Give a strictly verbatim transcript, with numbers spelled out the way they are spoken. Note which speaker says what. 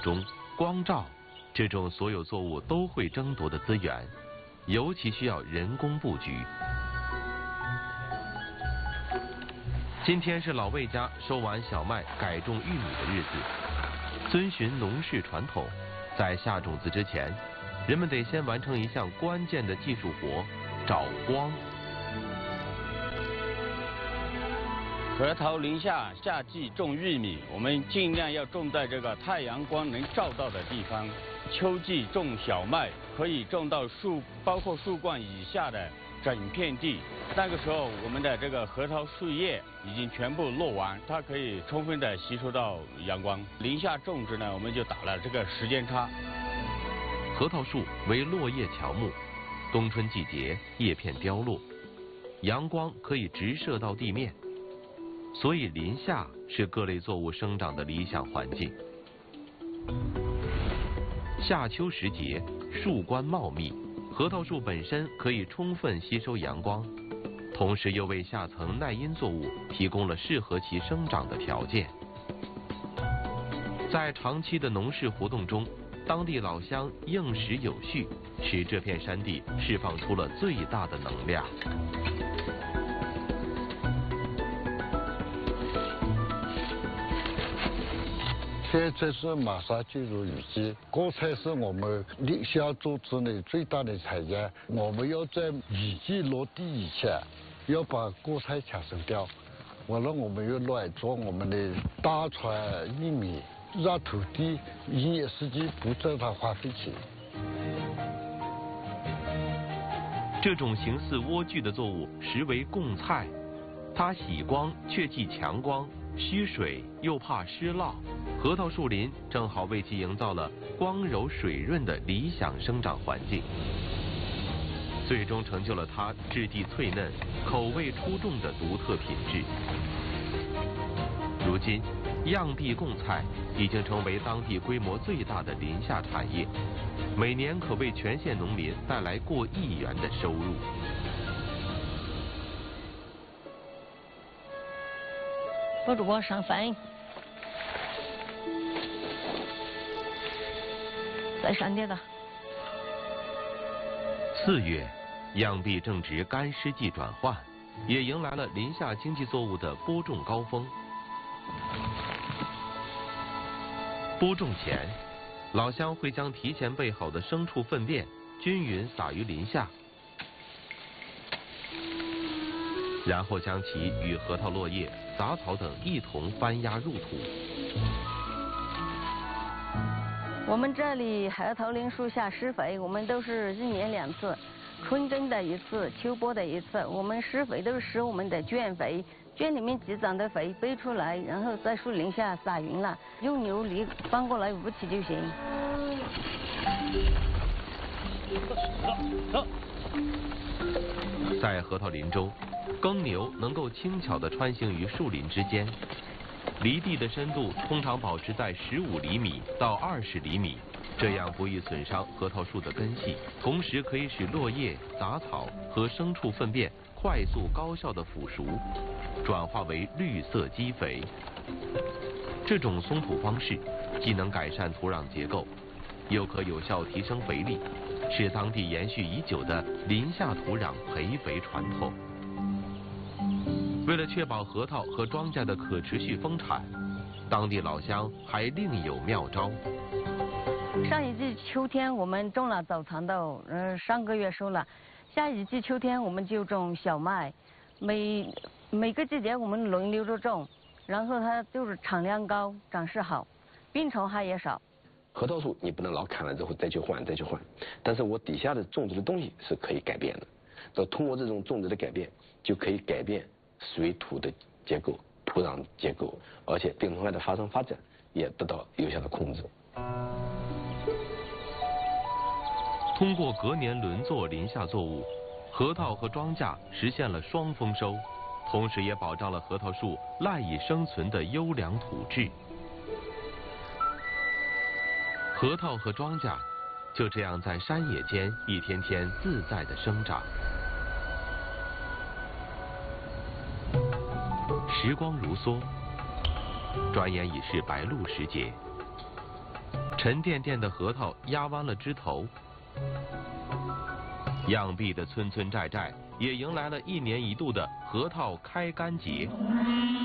Speaker 1: 中，光照这种所有作物都会争夺的资源，尤其需要人工布局。今天是老魏家收完小麦、改种玉米的日子。遵循农事传统，在下种子之前，人们得先完成一项关键的技术活——找光。
Speaker 2: 核桃林下夏季种玉米，我们尽量要种在这个太阳光能照到的地方。秋季种小麦，可以种到树，包括树冠以下的整片地。那个时候，我们的这个核桃树叶已经全部落完，它可以充分的吸收到阳光。林下种植呢，我们就打了这个时间差。
Speaker 1: 核桃树为落叶乔木，冬春季节叶片凋落，阳光可以直射到地面，所以林下是各类作物生长的理想环境。夏秋时节，树冠茂密，核桃树本身可以充分吸收阳光，同时又为下层耐阴作物提供了适合其生长的条件。在长期的农事活动中，当地老乡应时有序，使这片山地释放出了最大的能量。
Speaker 3: 现在是马上进入雨季，果菜是我们林下种植的最大的产业。我们要在雨季落地以前，要把果菜抢收掉。完了，我们要乱种我们的大船玉米，让土地一年四季不让它荒废起。
Speaker 1: 这种形似莴苣的作物实为贡菜，它喜光却忌强光，需水又怕湿涝。核桃树林正好为其营造了光柔水润的理想生长环境，最终成就了它质地脆嫩、口味出众的独特品质。如今，漾敝贡菜已经成为当地规模最大的林下产业，每年可为全县农民带来过亿元的收入。
Speaker 4: 我主播上坟。在山地的。
Speaker 1: 四月，漾敝正值干湿季转换，也迎来了林下经济作物的播种高峰。播种前，老乡会将提前备好的牲畜粪便均匀撒于林下，然后将其与核桃落叶、杂草等一同翻压入土。
Speaker 4: 我们这里核桃林树下施肥，我们都是一年两次，春耕的一次，秋播的一次。我们施肥都是施我们的圈肥，圈里面积攒的肥背出来，然后在树林下撒匀了，用牛犁翻过来捂起就行。
Speaker 1: 在核桃林中，耕牛能够轻巧地穿行于树林之间。犁地的深度通常保持在十五厘米到二十厘米，这样不易损伤核桃树的根系，同时可以使落叶、杂草和牲畜粪便快速高效的腐熟，转化为绿色基肥。这种松土方式既能改善土壤结构，又可有效提升肥力，是当地延续已久的林下土壤培肥传统。为了确保核桃和庄稼的可持续丰产，当地老乡还另有妙招。
Speaker 4: 上一季秋天我们种了早蚕豆，呃，上个月收了。下一季秋天我们就种小麦，每每个季节我们轮流着种，然后它就是产量高，长势好，病虫害也少。
Speaker 5: 核桃树你不能老砍了之后再去换再去换，但是我底下的种植的东西是可以改变的。那通过这种种植的改变，就可以改变水土的结构、土壤结构，而且病虫害的发生发展也得到有效的控制。
Speaker 1: 通过隔年轮作林下作物，核桃和庄稼实现了双丰收，同时也保障了核桃树赖以生存的优良土质。核桃和庄稼就这样在山野间一天天自在地生长。时光如梭，转眼已是白露时节。 沉甸甸的核桃压弯了枝头，漾濞的村村寨寨也迎来了一年一度的核桃开干节。